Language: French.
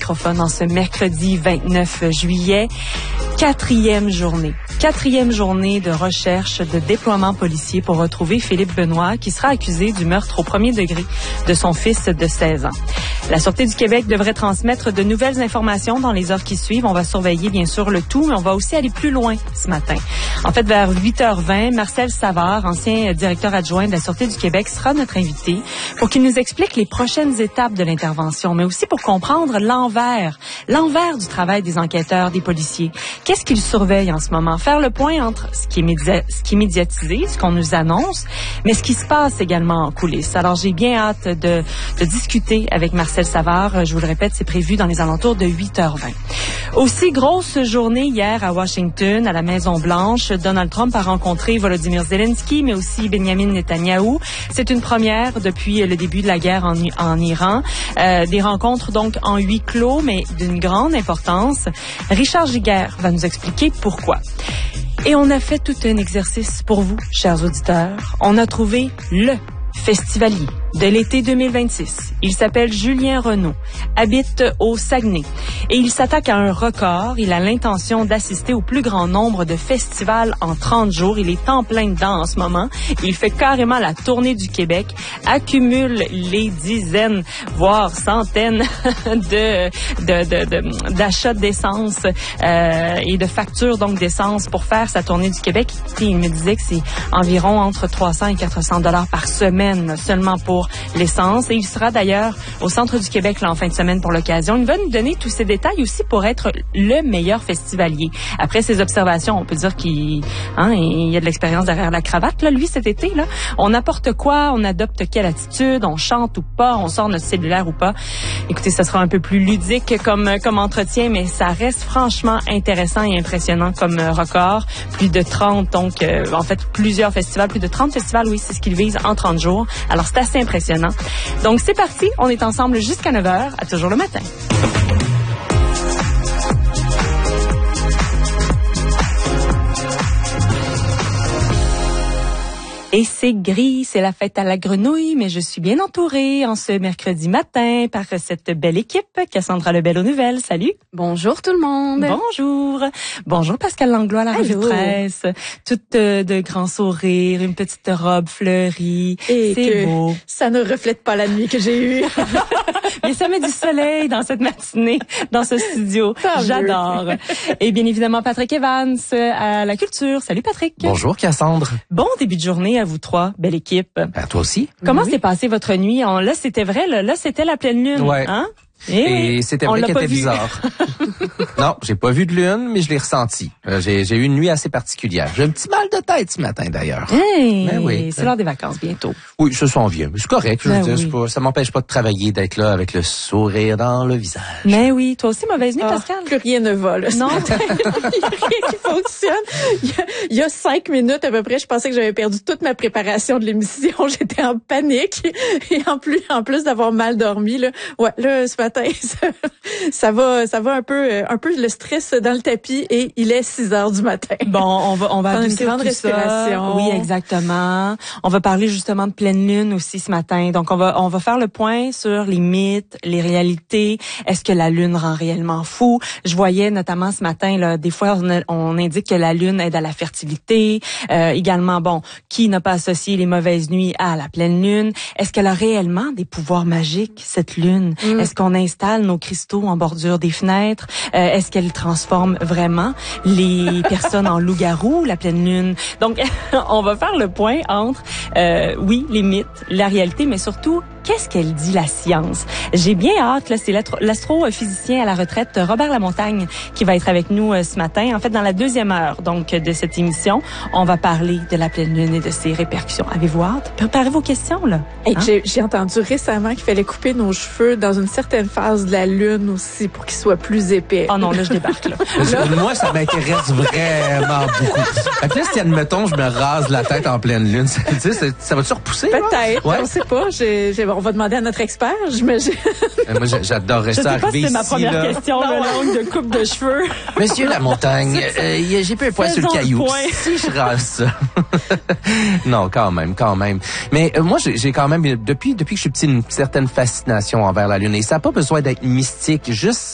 microphone en ce mercredi 29 juillet. Quatrième journée de recherche de déploiement policier pour retrouver Philippe Benoît, qui sera accusé du meurtre au premier degré de son fils de 16 ans. La Sûreté du Québec devrait transmettre de nouvelles informations dans les heures qui suivent. On va surveiller bien sûr le tout, mais on va aussi aller plus loin ce matin. En fait, vers 8h20, Marcel Savard, ancien directeur adjoint de la Sûreté du Québec, sera notre invité pour qu'il nous explique les prochaines étapes de l'intervention, mais aussi pour comprendre l'envers du travail des enquêteurs, des policiers. Qu'est-ce qu'ils surveillent en ce moment? Faire le point entre ce qui est médiatisé, ce qu'on nous annonce, mais ce qui se passe également en coulisses. Alors, j'ai bien hâte de discuter avec Marcel Savard. Je vous le répète, c'est prévu dans les alentours de 8h20. Aussi, grosse journée hier à Washington, à la Maison-Blanche. Donald Trump a rencontré Volodymyr Zelensky, mais aussi Benjamin Netanyahou. C'est une première depuis le début de la guerre en Iran. Des rencontres donc en huis clos, mais d'une grande importance. Richard Giguère va nous expliquer pourquoi. Et on a fait tout un exercice pour vous, chers auditeurs. On a trouvé le festivalier de l'été 2026. Il s'appelle Julien Renaud, habite au Saguenay et il s'attaque à un record. Il a l'intention d'assister au plus grand nombre de festivals en 30 jours. Il est en plein dedans en ce moment. Il fait carrément la tournée du Québec, accumule les dizaines, voire centaines d'achats d'essence et de factures donc d'essence pour faire sa tournée du Québec. Il me disait que c'est environ entre 300 et 400 $ par semaine seulement pour l'essence. Et il sera d'ailleurs au centre du Québec là, en fin de semaine pour l'occasion. Il va nous donner tous ces détails aussi pour être le meilleur festivalier. Après ses observations, on peut dire qu'il y a de l'expérience derrière la cravate. Là, lui, cet été, là, on apporte quoi? On adopte quelle attitude? On chante ou pas? On sort notre cellulaire ou pas? Écoutez, ça sera un peu plus ludique comme entretien, mais ça reste franchement intéressant et impressionnant comme record. Plus de 30, donc en fait plusieurs festivals, plus de 30 festivals, oui, c'est ce qu'il vise en 30 jours. Alors, c'est assez impressionnant. Donc, c'est parti. On est ensemble jusqu'à 9h, à toujours le matin. Et c'est gris, c'est la fête à la grenouille, mais je suis bien entourée en ce mercredi matin par cette belle équipe. Cassandra Lebel aux nouvelles, salut. Bonjour tout le monde. Bonjour. Bonjour Pascal Langlois à la revue de presse. Toute de grands sourires, une petite robe fleurie. Et c'est beau. Ça ne reflète pas la nuit que j'ai eue. Mais ça met du soleil dans cette matinée, dans ce studio. J'adore. Et bien évidemment, Patrick Evans à la culture. Salut Patrick. Bonjour Cassandre. Bon début de journée à vous trois, belle équipe. À toi aussi. Comment s'est passée votre nuit? Là, c'était vrai, là, c'était la pleine lune. Ouais. Hein? Et c'était vrai qu'elle était bizarre. Non, j'ai pas vu de lune, mais je l'ai ressenti. J'ai eu une nuit assez particulière. J'ai un petit mal de tête ce matin, d'ailleurs. Hey, ben oui. C'est l'heure des vacances bientôt. Oui, je sens bien. C'est correct. Je veux dire, oui. ça m'empêche pas de travailler, d'être là avec le sourire dans le visage. Mais oui, toi aussi, mauvaise nuit, Pascal? Plus rien ne va, là. Non. Il y a rien qui fonctionne. Il y a 5 minutes à peu près, je pensais que j'avais perdu toute ma préparation de l'émission. J'étais en panique. Et en plus d'avoir mal dormi, là. Ouais, là, ce matin, ça va un peu le stress dans le tapis et il est 6h du matin. Bon, on va prendre une adoucir grande tout respiration. Ça. Oui, exactement. On va parler justement de pleine lune aussi ce matin. Donc on va faire le point sur les mythes, les réalités. Est-ce que la lune rend réellement fou? Je voyais notamment ce matin là, des fois on indique que la lune aide à la fertilité. Également, bon, qui n'a pas associé les mauvaises nuits à la pleine lune? Est-ce qu'elle a réellement des pouvoirs magiques cette lune? Est-ce qu'on installe nos cristaux en bordure des fenêtres? Est-ce qu'elle transforme vraiment les personnes en loups-garous, la pleine lune? Donc, on va faire le point entre, oui, les mythes, la réalité, mais surtout, qu'est-ce qu'elle dit la science? J'ai bien hâte, là, c'est l'astrophysicien à la retraite, Robert Lamontagne, qui va être avec nous ce matin. En fait, dans la deuxième heure, donc, de cette émission, on va parler de la pleine lune et de ses répercussions. Avez-vous hâte? Préparez vos questions, là. Hein? J'ai entendu récemment qu'il fallait couper nos cheveux dans une certaine phase de la lune aussi pour qu'ils soient plus épais. Oh non, là, je débarque, là. Moi, ça m'intéresse vraiment beaucoup. Fait que là, si, admettons, je me rase la tête en pleine lune, ça va-tu repousser? Peut-être, ouais. on sait pas. On va demander à notre expert, j'imagine. Moi, j'adorerais ça arriver ici. C'est ma première question, le longue de coupe de cheveux. Monsieur Lamontagne, j'ai pas un poil sur le caillou. Si je rase ça. Non, quand même. Mais moi, j'ai quand même, depuis que je suis petit, une certaine fascination envers la lune. Et ça n'a pas besoin d'être mystique, juste